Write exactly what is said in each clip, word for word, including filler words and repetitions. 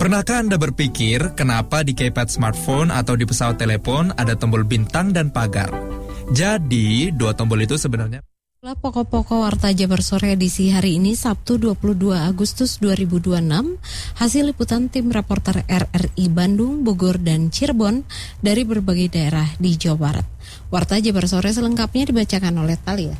Pernahkah Anda berpikir kenapa di keypad smartphone atau di pesawat telepon ada tombol bintang dan pagar? Jadi, dua tombol itu sebenarnya... Pokok-pokok Warta Jabar Sore edisi hari ini Sabtu dua puluh dua Agustus dua ribu dua puluh enam, hasil liputan tim reporter R R I Bandung, Bogor, dan Cirebon dari berbagai daerah di Jawa Barat. Warta Jabar Sore selengkapnya dibacakan oleh Thalia.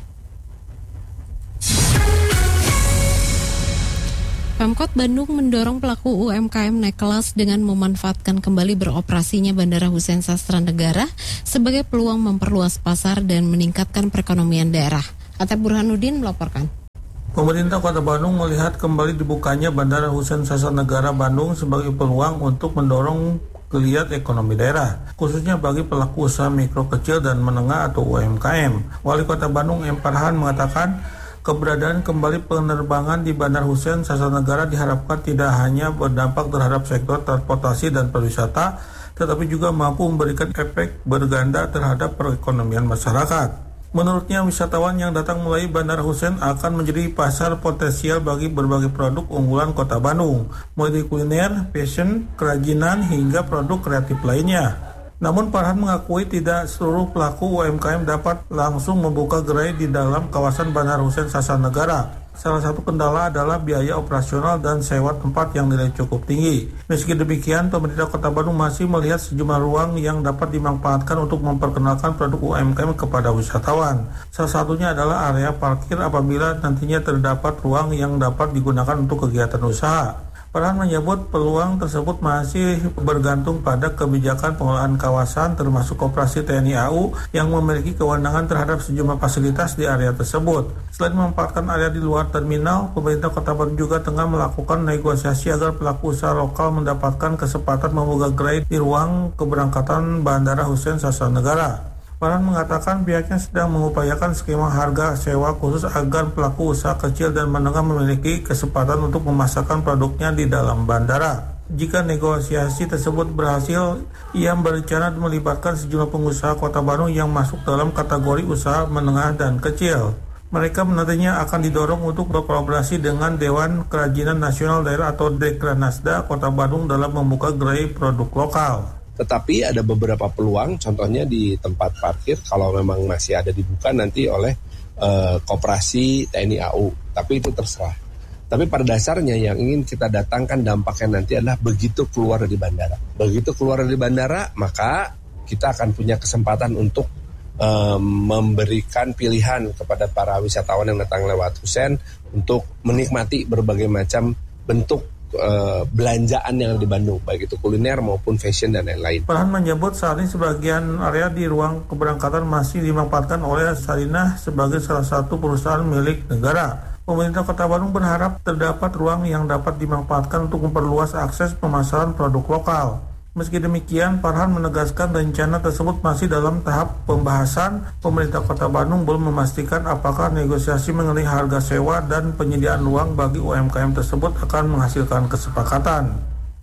Pemkot Bandung mendorong pelaku U M K M naik kelas dengan memanfaatkan kembali beroperasinya Bandara Husein Sastranegara sebagai peluang memperluas pasar dan meningkatkan perekonomian daerah. Atep Burhanuddin melaporkan. Pemerintah Kota Bandung melihat kembali dibukanya Bandara Husein Sastranegara Bandung sebagai peluang untuk mendorong geliat ekonomi daerah, khususnya bagi pelaku usaha mikro kecil dan menengah atau U M K M. Wali Kota Bandung M. Farhan mengatakan, keberadaan kembali penerbangan di Bandara Husein Sastranegara diharapkan tidak hanya berdampak terhadap sektor transportasi dan pariwisata, tetapi juga mampu memberikan efek berganda terhadap perekonomian masyarakat. Menurutnya, wisatawan yang datang melalui Bandara Husein akan menjadi pasar potensial bagi berbagai produk unggulan Kota Bandung, mulai dari kuliner, fashion, kerajinan, hingga produk kreatif lainnya. Namun Farhan mengakui tidak seluruh pelaku U M K M dapat langsung membuka gerai di dalam kawasan Bandara Husein Sastranegara. Salah satu kendala adalah biaya operasional dan sewa tempat yang nilai cukup tinggi. Meski demikian, pemerintah Kota Bandung masih melihat sejumlah ruang yang dapat dimanfaatkan untuk memperkenalkan produk U M K M kepada wisatawan. Salah satunya adalah area parkir apabila nantinya terdapat ruang yang dapat digunakan untuk kegiatan usaha. Farhan menyebut peluang tersebut masih bergantung pada kebijakan pengelolaan kawasan termasuk operasi T N I A U yang memiliki kewenangan terhadap sejumlah fasilitas di area tersebut. Selain memanfaatkan area di luar terminal, pemerintah Kota Bandung juga tengah melakukan negosiasi agar pelaku usaha lokal mendapatkan kesempatan membuka gerai di ruang keberangkatan Bandara Husein Sastranegara. Farhan mengatakan pihaknya sedang mengupayakan skema harga sewa khusus agar pelaku usaha kecil dan menengah memiliki kesempatan untuk memasarkan produknya di dalam bandara. Jika negosiasi tersebut berhasil, ia berencana melibatkan sejumlah pengusaha Kota Bandung yang masuk dalam kategori usaha menengah dan kecil. Mereka nantinya akan didorong untuk berkolaborasi dengan Dewan Kerajinan Nasional Daerah atau Dekranasda Kota Bandung dalam membuka gerai produk lokal. Tetapi ada beberapa peluang, contohnya di tempat parkir kalau memang masih ada dibuka nanti oleh uh, koperasi T N I A U, tapi itu terserah. Tapi pada dasarnya yang ingin kita datangkan dampaknya nanti adalah begitu keluar dari bandara. Begitu keluar dari bandara, maka kita akan punya kesempatan untuk uh, memberikan pilihan kepada para wisatawan yang datang lewat Husein untuk menikmati berbagai macam bentuk Uh, belanjaan yang ada di Bandung, baik itu kuliner maupun fashion dan lain-lain. Farhan menyebut saat ini sebagian area di ruang keberangkatan masih dimanfaatkan oleh Sarinah sebagai salah satu perusahaan milik negara. Pemerintah Kota Bandung berharap terdapat ruang yang dapat dimanfaatkan untuk memperluas akses pemasaran produk lokal. Meski demikian, Farhan menegaskan rencana tersebut masih dalam tahap pembahasan. Pemerintah Kota Bandung belum memastikan apakah negosiasi mengenai harga sewa dan penyediaan ruang bagi U M K M tersebut akan menghasilkan kesepakatan.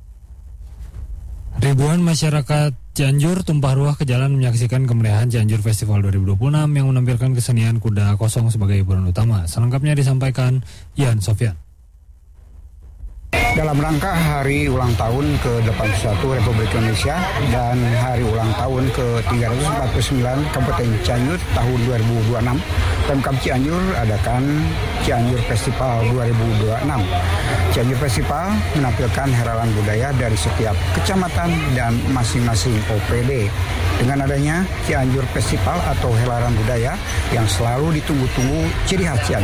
Ribuan masyarakat Cianjur tumpah ruah ke jalan menyaksikan kemeriahan Cianjur Festival dua ribu dua puluh enam yang menampilkan kesenian kuda kosong sebagai hiburan utama. Selengkapnya disampaikan Ian Sofyan. Dalam rangka hari ulang tahun ke delapan puluh satu Republik Indonesia dan hari ulang tahun ke tiga ratus empat puluh sembilan Kabupaten Cianjur tahun dua ribu dua puluh enam, Pemkab Cianjur adakan Cianjur Festival dua ribu dua puluh enam. Cianjur Festival menampilkan heralan budaya dari setiap kecamatan dan masing-masing O P D. Dengan adanya Cianjur Festival atau helaran budaya yang selalu ditunggu-tunggu ciri khas Cianjur.